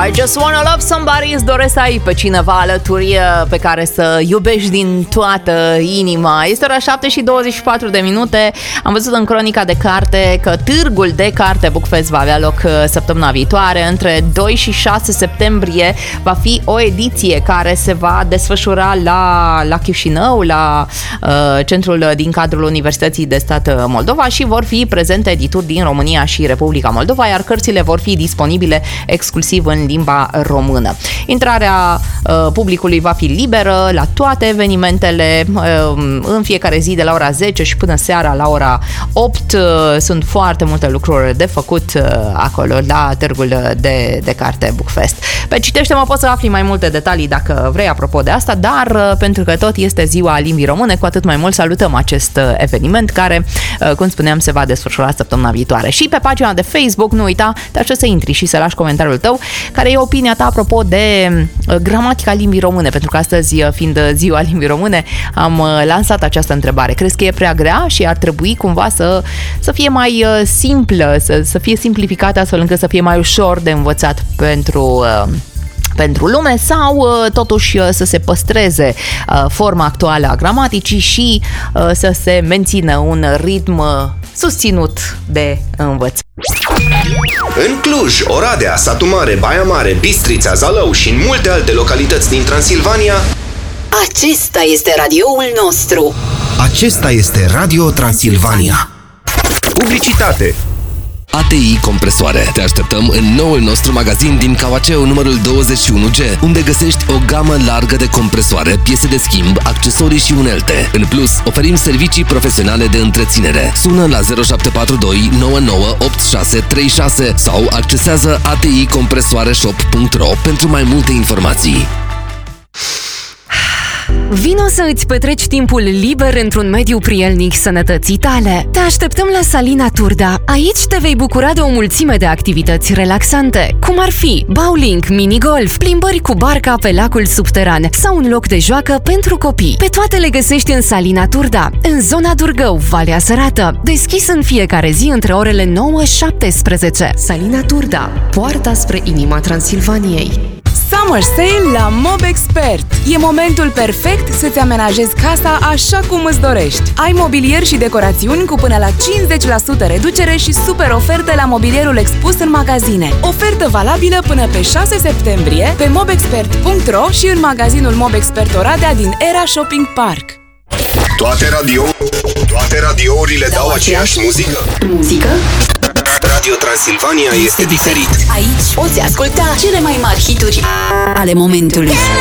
I just wanna love somebody. Îți doresc să ai pe cineva alături pe care să iubești din toată inima. Este ora 7:24. Am văzut în cronica de carte că târgul de carte Bookfest va avea loc săptămâna viitoare. Între 2 și 6 septembrie va fi o ediție care se va desfășura la Chișinău, la centrul din cadrul Universității de Stat Moldova, și vor fi prezente edituri din România și Republica Moldova, iar cărțile vor fi disponibile exclusiv în limba română. Intrarea publicului va fi liberă la toate evenimentele în fiecare zi de la ora 10 și până seara la ora 8. Sunt foarte multe lucruri de făcut acolo la târgul de carte Bookfest. Pe Citește-mă poți să afli mai multe detalii dacă vrei apropo de asta, dar pentru că tot este ziua limbii române, cu atât mai mult salutăm acest eveniment care, cum spuneam, se va desfășura săptămâna viitoare. Și pe pagina de Facebook, nu uita, te aștept să intri și să lași comentariul tău, care e opinia ta apropo de gramatica limbii române, pentru că astăzi, fiind ziua limbii române, am lansat această întrebare. Crezi că e prea grea și ar trebui cumva să fie mai simplă, să fie simplificată astfel încât să fie mai ușor de învățat pentru lume, sau totuși să se păstreze forma actuală a gramaticii și să se mențină un ritm susținut de învățat? În Cluj, Oradea, Satu Mare, Baia Mare, Bistrița, Zalău și în multe alte localități din Transilvania, acesta este radioul nostru. Acesta este Radio Transilvania. Publicitate. ATI Compresoare. Te așteptăm în noul nostru magazin din Cauaceu numărul 21G, unde găsești o gamă largă de compresoare, piese de schimb, accesorii și unelte. În plus, oferim servicii profesionale de întreținere. Sună la 0742 998636 sau accesează aticompresoareshop.ro pentru mai multe informații. Vino să îți petreci timpul liber într-un mediu prielnic sănătății tale. Te așteptăm la Salina Turda. Aici te vei bucura de o mulțime de activități relaxante, cum ar fi bowling, minigolf, plimbări cu barca pe lacul subteran sau un loc de joacă pentru copii. Pe toate le găsești în Salina Turda, în zona Durgău, Valea Sărată, deschis în fiecare zi între orele 9-17. Salina Turda, poarta spre inima Transilvaniei. Summer Sale la Mobexpert. E momentul perfect să-ți amenajezi casa așa cum îți dorești. Ai mobilier și decorațiuni cu până la 50% reducere și super oferte la mobilierul expus în magazine. Ofertă valabilă până pe 6 septembrie pe mobexpert.ro și în magazinul Mobexpert Oradea din Era Shopping Park. Toate radiourile dau aceeași muzică? Radio Transilvania este diferit. Aici poți asculta cele mai mari hituri ale momentului.